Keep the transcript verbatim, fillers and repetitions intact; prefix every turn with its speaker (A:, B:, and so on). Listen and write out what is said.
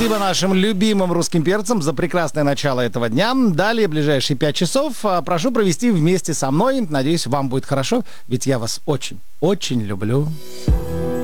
A: Спасибо нашим любимым русским перцам за прекрасное начало этого дня. Далее, ближайшие пять часов, прошу провести вместе со мной. Надеюсь, вам будет хорошо, ведь я вас очень, очень люблю.